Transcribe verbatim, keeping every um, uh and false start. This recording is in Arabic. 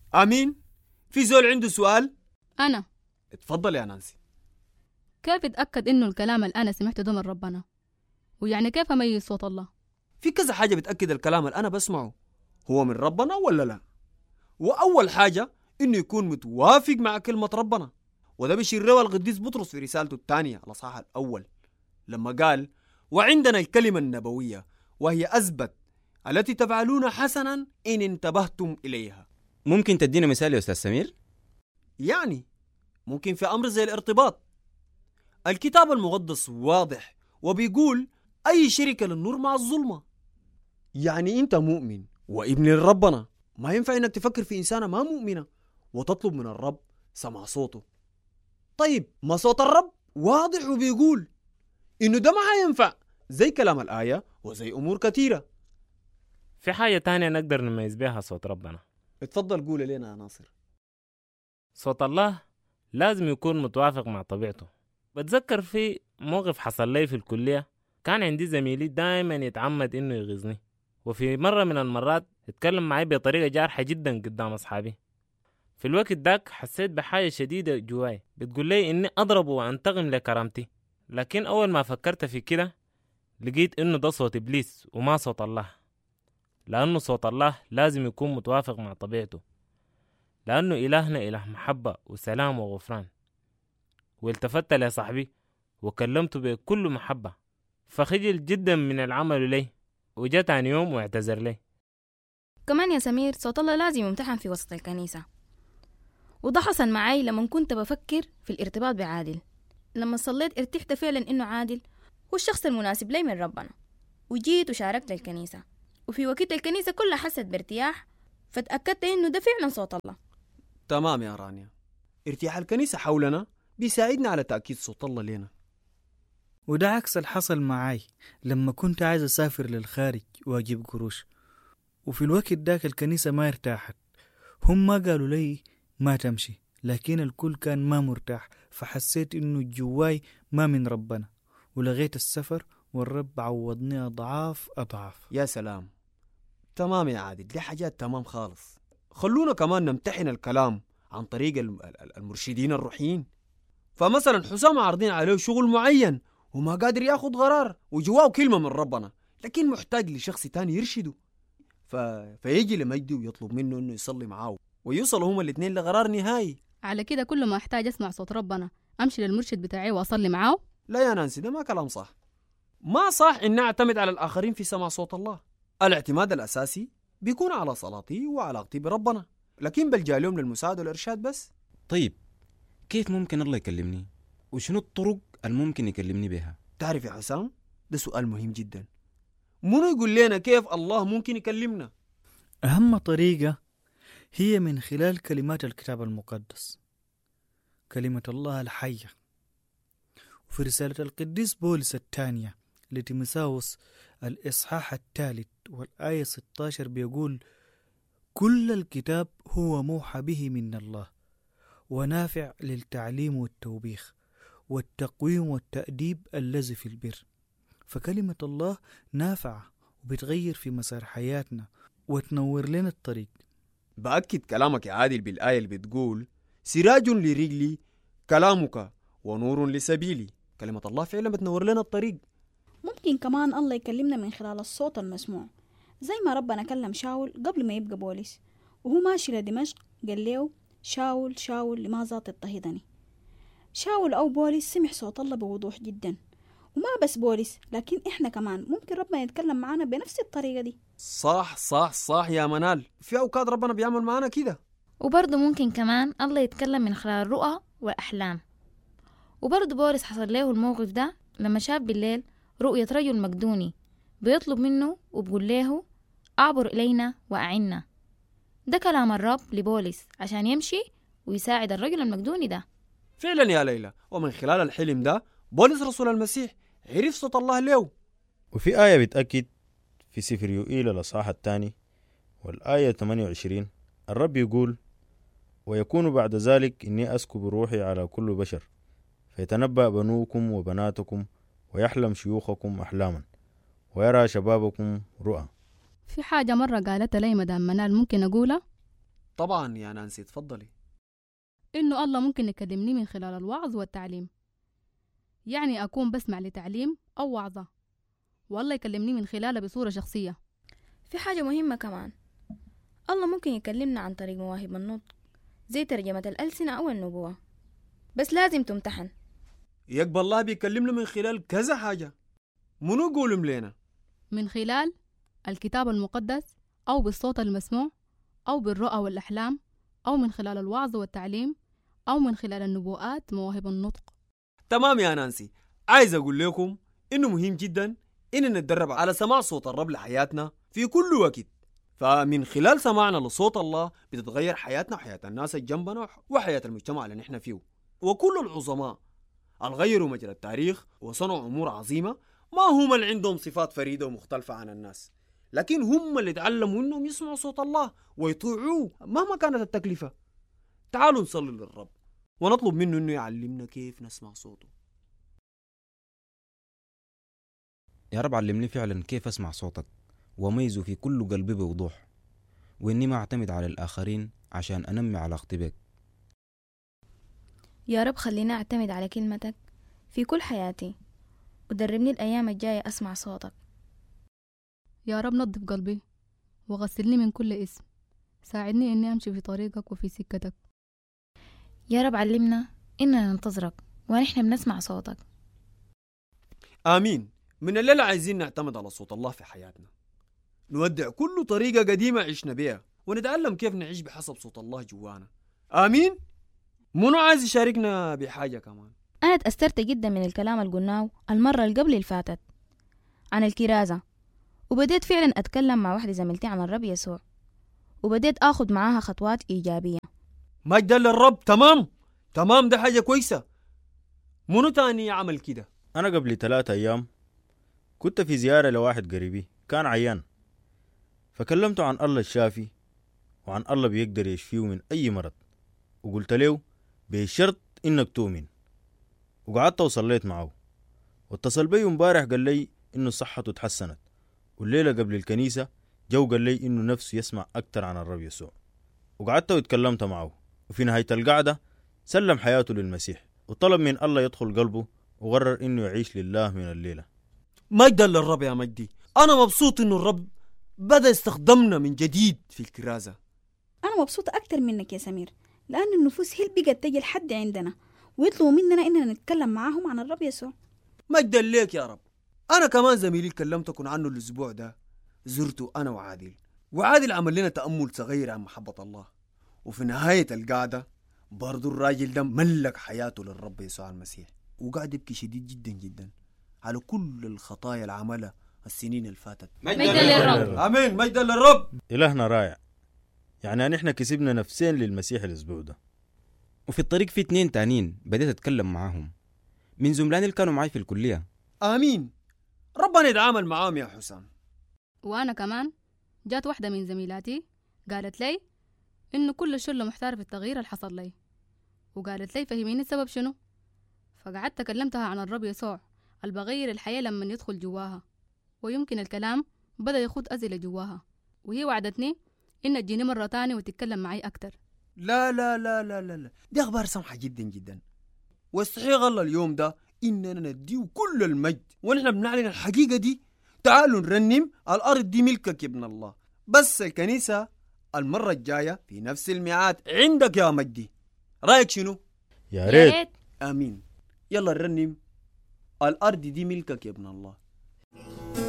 آمين. في زول عنده سؤال؟ أنا. اتفضل يا نانسي. كيف اتأكد إنه الكلام اللي أنا سمعته ده من ربنا؟ ويعني كيف أميز صوت الله؟ في كذا حاجة بتأكد الكلام اللي أنا بسمعه هو من ربنا ولا لا. وأول حاجة إنه يكون متوافق مع كلمة ربنا، وده بيشير له القديس بطرس في رسالته الثانية الأصحاح الأول لما قال: وعندنا الكلمة النبوية وهي أثبت التي تفعلون حسنا إن انتبهتم إليها. ممكن تدينا مثال يا أستاذ سمير؟ يعني ممكن في أمر زي الارتباط. الكتاب المقدس واضح وبيقول أي شركة للنور مع الظلمة. يعني أنت مؤمن وابن لربنا، ما ينفع إنك تفكر في إنسانة ما مؤمنة وتطلب من الرب سمع صوته. طيب ما صوت الرب واضح وبيقول إنه ده ما هينفع، زي كلام الآية وزي أمور كثيرة. في حاجة تانية نقدر نميز بيها صوت ربنا. اتفضل قول لنا يا ناصر. صوت الله لازم يكون متوافق مع طبيعته. بتذكر في موقف حصل لي في الكلية، كان عندي زميلي دائما يتعمد إنه يغيظني، وفي مرة من المرات اتكلم معي بطريقة جارحة جدا قدام أصحابي. في الوقت داك حسيت بحاجة شديدة جواي بتقول لي إني أضربه وأنتقم لكرامتي، لكن أول ما فكرت في كده لقيت إنه ده صوت إبليس وما صوت الله، لأنه صوت الله لازم يكون متوافق مع طبيعته، لأنه إلهنا إله محبة وسلام وغفران. والتفت لصاحبي وكلمته بكل محبة، فخجل جدا من العمل لي وجاء تاني يوم واعتذر لي. كمان يا سمير صوت الله لازم يمتحن في وسط الكنيسة، وده حصل معي لما كنت بفكر في الارتباط بعادل. لما صليت ارتحت فعلا إنه عادل هو الشخص المناسب لي من ربنا، وجيت وشاركت الكنيسة، وفي وقت الكنيسة كلها حست بارتياح، فتأكدت إنه ده فعلا صوت الله. تمام يا رانيا، ارتياح الكنيسة حولنا بيساعدنا على تأكيد صوت الله لنا. وده عكس الحصل معاي لما كنت عايز أسافر للخارج وأجيب قروش، وفي الوقت داك الكنيسة ما ارتاحت. هم ما قالوا لي ما تمشي، لكن الكل كان ما مرتاح، فحسيت إنه جواي ما من ربنا، ولغيت السفر والرب عوضني أضعاف أضعاف. يا سلام. تمام يا عادل، دي حاجات تمام خالص. خلونا كمان نمتحن الكلام عن طريق المرشدين الروحيين. فمثلا حسام عارضين عليه شغل معين وما قادر ياخد قرار وجواه كلمة من ربنا، لكن محتاج لشخص تاني يرشده. ف... فيجي لمجدي ويطلب منه انه يصلي معاه ويوصلوا هما الاثنين لقرار نهائي. على كده كل ما احتاج اسمع صوت ربنا امشي للمرشد بتاعي واصلي معاه؟ لا يا نانسي، ده ما كلام صح. ما صح ان اعتمد على الاخرين في سماع صوت الله. الاعتماد الاساسي بيكون على صلاتي وعلاقتي بربنا، لكن بلجأ لهم للمساعدة والارشاد بس. طيب كيف ممكن الله يكلمني؟ وشنو الطرق الممكن يكلمني بها؟ تعرف يا حسام، ده سؤال مهم جدا. منو يقول لنا كيف الله ممكن يكلمنا؟ أهم طريقة هي من خلال كلمات الكتاب المقدس، كلمة الله الحية. وفي رسالة القديس بولس الثانية لتيموثاوس الإصحاح الثالث والآية ستة عشر بيقول: كل الكتاب هو موحى به من الله ونافع للتعليم والتوبيخ والتقويم والتأديب الذي في البر. فكلمة الله نافعة وبتغير في مسار حياتنا وتنور لنا الطريق. بأكد كلامك يا عادل بالآية اللي بتقول: سراج لرجلي كلامك ونور لسبيلي. كلمة الله فعلا بتنور لنا الطريق. ممكن كمان الله يكلمنا من خلال الصوت المسموع، زي ما ربنا كلم شاول قبل ما يبقى بولس وهو ماشي لدمشق، قال له: شاول شاول لماذا تضطهدني؟ شاول أو بولس سمع صوت الله بوضوح جدا. وما بس بولس، لكن إحنا كمان ممكن ربنا يتكلم معنا بنفس الطريقة دي. صح صح صح يا منال، في أوقات ربنا بيعمل معنا كده. وبرضه ممكن كمان الله يتكلم من خلال الرؤى والأحلام. وبرضه بولس حصل له الموقف ده لما شاف بالليل رؤية رجل مقدوني بيطلب منه وبقول له: أعبر إلينا وأعنا. ده كلام الرب لبولس عشان يمشي ويساعد الرجل المقدوني ده. فعلا يا ليلى، ومن خلال الحلم ده بولس رسول المسيح عرف صوت الله له. وفي آية بتأكد في سفر يوئيل الأصحاح الثاني والآية ثمانية وعشرين، الرب يقول: ويكون بعد ذلك إني أسكب روحي على كل بشر فيتنبأ بنوكم وبناتكم ويحلم شيوخكم أحلاما ويرى شبابكم رؤى. في حاجة مرة قالتها لي مدام منال ممكن أقولها؟ طبعا يا نانسي تفضلي. إنه الله ممكن يكلمني من خلال الوعظ والتعليم، يعني أكون بسمع لتعليم أو وعظة والله يكلمني من خلالها بصورة شخصية. في حاجة مهمة كمان، الله ممكن يكلمنا عن طريق مواهب النطق زي ترجمة الألسنة أو النبوة، بس لازم تمتحن. يقبل الله بيكلمنا من خلال كذا حاجة، منو يقولهم لنا؟ من خلال الكتاب المقدس أو بالصوت المسموع أو بالرؤى والأحلام أو من خلال الوعظ والتعليم أو من خلال النبوءات مواهب النطق. تمام يا نانسي، عايز أقول لكم إنه مهم جدا إننا نتدرب على سماع صوت الرب لحياتنا في كل وقت، فمن خلال سماعنا لصوت الله بتتغير حياتنا وحياة الناس الجنبنا وحياة المجتمع اللي نحن فيه. وكل العظماء الغيروا مجرى التاريخ وصنعوا أمور عظيمة ما هم اللي عندهم صفات فريدة ومختلفة عن الناس، لكن هم اللي تعلموا إنهم يسمعوا صوت الله ويطيعوه مهما كانت التكلفة. تعالوا نصلي للرب ونطلب منه إنه يعلمنا كيف نسمع صوته. يا رب علمني فعلا كيف أسمع صوتك وميزه في كل قلبي بوضوح، وإني ما أعتمد على الآخرين عشان أنمي علاقتي بك. يا رب خليني أعتمد على كلمتك في كل حياتي، ودربني الأيام الجاية أسمع صوتك. يا رب نظف قلبي وغسلني من كل اسم، ساعدني إني أمشي في طريقك وفي سكتك. يا رب علمنا إننا ننتظرك ونحن بنسمع صوتك. آمين. من الليلة عايزين نعتمد على صوت الله في حياتنا، نودع كل طريقة قديمة عشنا بيها ونتعلم كيف نعيش بحسب صوت الله جوانا. آمين. منو عايز يشاركنا بحاجة كمان؟ أنا تأثرت جدا من الكلام اللي قلناه المرة اللي قبل الفاتت عن الكرازة، وبديت فعلا أتكلم مع واحدة زميلتي عن الرب يسوع، وبديت أخذ معاها خطوات إيجابية. مجد للرب. تمام تمام، ده حاجة كويسة. منو تاني عمل كده؟ أنا قبل ثلاثة أيام كنت في زيارة لواحد قريبي كان عيان، فكلمته عن الله الشافي وعن الله بيقدر يشفيه من أي مرض، وقلت له بشرط إنك تؤمن، وقعدت وصليت معه، واتصل بي امبارح قال لي إنه صحته تحسنت، والليلة قبل الكنيسة جو قال لي إنه نفسه يسمع أكتر عن الرب يسوع، وقعدت واتكلمت معه، وفي نهاية القعدة سلم حياته للمسيح وطلب من الله يدخل قلبه وقرر إنه يعيش لله من الليلة. مجد للرب يا مجدي. أنا مبسوط إنه الرب بدأ يستخدمنا من جديد في الكرازة. أنا مبسوطة أكتر منك يا سمير، لأن النفوس هي اللي بقت تجي لحد عندنا ويطلبوا مننا إننا نتكلم معاهم عن الرب يسوع. مجد ليك يا رب. أنا كمان زميلي كلمتكم عنه الأسبوع ده، زرته أنا وعادل، وعادل عمل لنا تأمل صغير عن محبة الله، وفي نهاية القعدة برضو الراجل ده ملك حياته للرب يسوع المسيح، وقاعد يبكي شديد جدا جدا على كل الخطايا اللي عملها السنين اللي فاتت. مجد للرب. آمين. مجد للرب. إلهنا رائع. يعني نحن كسبنا نفسين للمسيح الأسبوع ده. وفي الطريق في اتنين تانيين بديت أتكلم معاهم من زملاني اللي كانوا معي في الكلية. آمين. ربنا يتعامل معاهم يا حسام. وأنا كمان جات واحدة من زميلاتي قالت لي إنه كل الشلة محتار في التغيير اللي حصل لي، وقالت لي فهميني السبب شنو. فقعدت كلمتها عن الرب يسوع اللي بغير الحياة لما يدخل جواها، ويمكن الكلام بدأ يخوض أزلة جواها، وهي وعدتني إن تجيني مرة تاني وتتكلم معي أكتر. لا لا لا لا لا لا، دي أخبار سمحة جدا جدا، واستحيق الله اليوم ده إننا نديه كل المجد ونحن بنعلن الحقيقة دي. تعالوا نرنم الأرض دي ملكك يا ابن الله، بس الكنيسة المرة الجاية في نفس الميعاد عندك يا مجدي. رأيك شنو؟ يا ريت. آمين. يلا نرنم الأرض دي ملكك يا ابن الله.